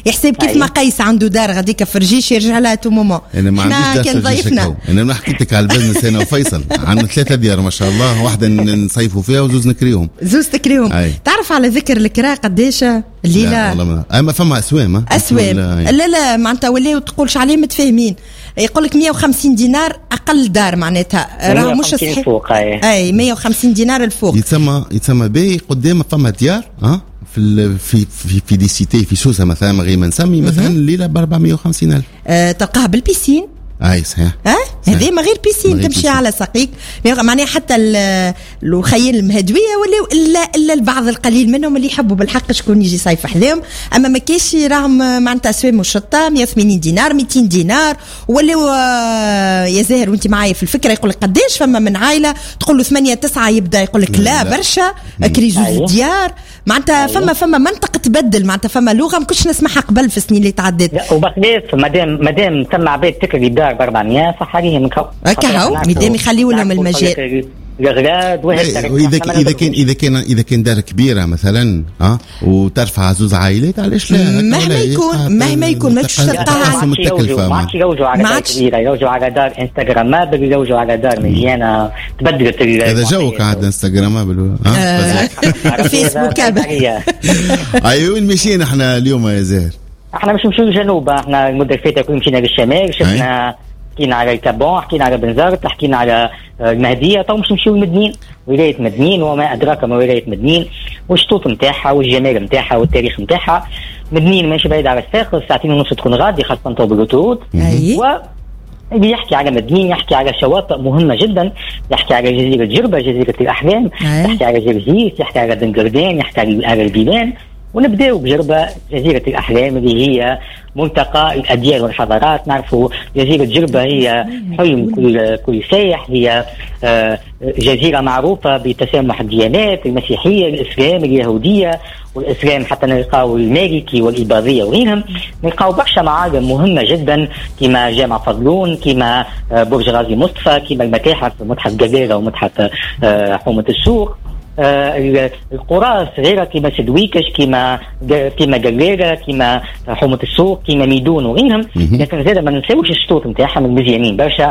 يحسب كيف ما قيس عنده دار غاديك فرجيش يرجع لها تو مومون. احنا كان ضيفنا انا ما حكيتك على البزنس انا وفيصل عندنا 3 ديار ما شاء الله، واحده نصيفوا فيها وزوز نكريهم. تعرف على ذكر الكراء قداش الليله؟ والله اما فما اسوام لا معناتها ولاو تقولش عليه متفاهمين. يقول لك 150 دينار اقل دار معناتها راه مش صحيح. اي 150 دينار الفوق يتسمى باهي. قدام فما ديار في دي سيتي في سوسه مثلا غير ما نسمي مثلا الليله ب 450,000 تلقاها بالبيسين. صحيح. هذه ما غير بيسين تمشي على ساقيك معناها حتى الخيل المهدويه ولا الا البعض القليل منهم اللي يحبوا بالحق شكون يجي صيف حذاهم. اما ما كاينش راهم معناتها اسوام وشطه 180 دينار 200 دينار ولا يا زاهر وانت معايا في الفكره. يقول لك قداش فما من عائله تقول له 8 9 يبدا يقول لك لا برشا كريزوز ديار معناتها فما منطقه تبدل معناتها فما لغه ما كنتش نسمعها قبل في السنين اللي تعدت. وبخلاف مادام تم عباد تكري دار ب 400 صح عليهم كهو مادام يخليوا لهم المجال الغراد. إذا كان دار كبيرة مثلا وترفع زوز عائلات علاش لا؟ مهما يكون ما فيش تلقاها ما عادش يوجوا على دار كبيرة، يوجوا على دار انستغرامابل، يوجوا على دار مليانة تبدلت. هذا جوك عاد انستغرامابل فيسبوك. أيوة وين مشينا احنا اليوم يا زاهر؟ احنا مش مشيو للجنوب. احنا المدة اللي فاتت مشينا للشمال، شفنا حكينا على الكابون، حكينا على بنزرت، حكينا على المهدية. تو مش نمشيو لمدنين، ولاية مدنين وما أدراك ما ولاية مدنين والشطوط متاعها والجمال متاعها والتاريخ متاعها. مدنين ماشي بعيد على الساقل، ساعتين ونص تكون غادي خاصة تو بالأوتوروت. يحكي على مدنين، يحكي على شواطئ مهمة جدا، يحكي على جزيرة جربة جزيرة الأحلام، يحكي على جرزيس، يحكي على دنقردان، يحكي على البيبان. ونبدأ بجربة جزيرة الأحلام اللي هي ملتقى الأديان والحضارات. نعرفوا جزيرة جربة هي حلم كل سائح، هي جزيرة معروفة بتسامح الديانات، المسيحية الإسلام اليهودية والإسلام، حتى نلقاو المالكي والإباضية وغيرهم. نلقاو برشا معالم مهمة جدا كما جامع فضلون، كما برج غازي مصطفى، كما المتاحف متحف جزيرة ومتحف حومة السوق. القرى الصغيرة كما سدويكش، كما جليرة، كما حومة السوق، كما ميدون وغيرهم. لكن زاد ما ننساوش الشطوط نتاعها من مزيانين برشا.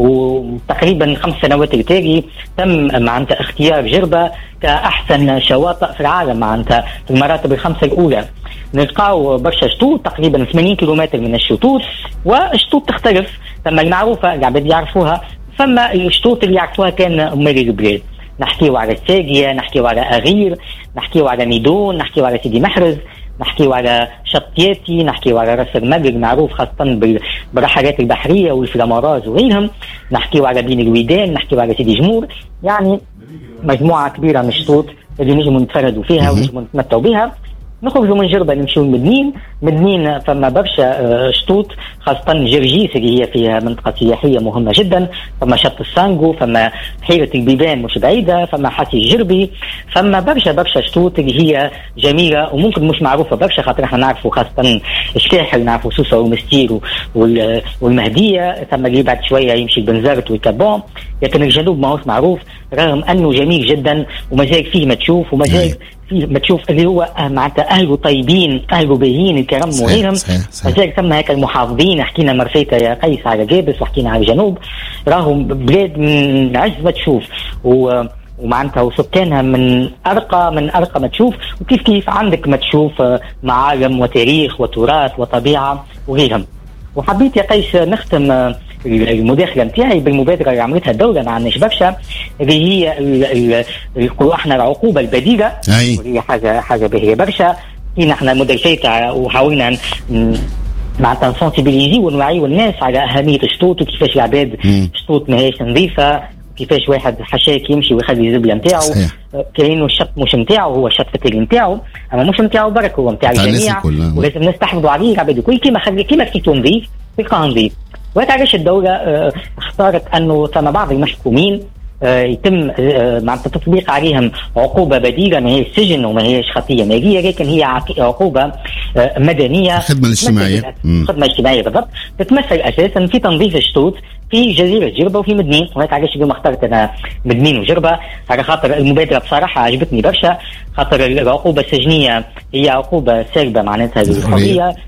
وتقريبا 5 سنوات التالي تم معناتها اختيار جربة كأحسن شواطئ في العالم معناتها في المراتب ال5 الأولى. نلقاو برشا شطوط تقريبا 80 كيلومتر من الشطوط، والشطوط تختلف. ثم المعروفة العباد يعرفوها، فما الشطوط اللي يعرفوها كان أمال البلاد. نحكيو على الساقية، نحكيو على أغير، نحكيو على ميدون، نحكيو على سيدي محرز، نحكيو على شطياتي، نحكيو على راس المجر معروف خاصة بالرحلات البحرية والفلامراز وغيرهم، نحكيو على بين الويدان، نحكيو على سيدي جمور. يعني مجموعة كبيرة من الشطوط اللي نجموا نتفردوا فيها ونجموا نتمتعوا بها. نخرجوا من جربة نمشيو مدنين فما برشا شطوط خاصة جرجيس اللي هي فيها منطقة سياحية مهمة جدا. فما شط السانغو، فما بحيرة البيبان مش بعيدة، فما حاسي الجربي، فما برشا شطوط اللي هي جميلة وممكن مش معروفة برشا خاطر احنا نعرفوا خاصة الساحل، نعرفوا سوسة والمستير والمهدية. ثم اللي بعد شوية يمشي بنزرت والكابون. لكن الجنوب ما هوش معروف رغم أنه جميل جدا ومازال فيه ما تشوف، ومازال ما تشوف اللي هو معناتها أهله طيبين، أهله باهيين الكرم وغيرهم. فذلك ثم هيك المحافظين. حكينا مرسيتا يا قيس على جابس، وحكينا على الجنوب، راهم بلاد من عز ما تشوف ومعناتها وسكانها من أرقى ما تشوف. وكيف عندك ما تشوف معالم وتاريخ وتراث وطبيعة وغيرهم. وحبيت يا قيس نختم المداخله نتاعي بالمبادره اللي عملتها الدوله مع النشبكشه اللي هي يقولوا احنا العقوبه البديله، وهي حاجه باهيه برشا. كنا احنا مدرسيتها وحاولنا معناتها نسونسيبيليزي ونوعيو الناس على اهميه الشطوط وكيفاش العباد الشطوط ماهيش نظيفه، كيفاش واحد حشاك يمشي ويخلي الزبله نتاعو. كاينو الشط مش نتاعو، هو الشط فكري نتاعو، اما مش نتاعو برك، هو نتاع الجميع ولازم نستحفظوا عليه. العباد الكل كيما كيتو نظيف تلقاه نظيف. وهذا علاش الدولة اختارت أنه ثم بعض المحكومين يتم معناتها تطبيق عليهم عقوبة بديلة، ما هي السجن وما هيش خطية مالية، لكن هي عقوبة مدنية، خدمة اجتماعية بالضبط، تتمثل أساسا في تنظيف الشطوط في جزيرة جربة وفي مدنين. وهيك علاش اليوم اخترت أنا مدنين وجربة على خاطر المبادرة بصراحة عجبتني برشا، خاطر العقوبة السجنية هي عقوبة سالبة معناتها للحرية،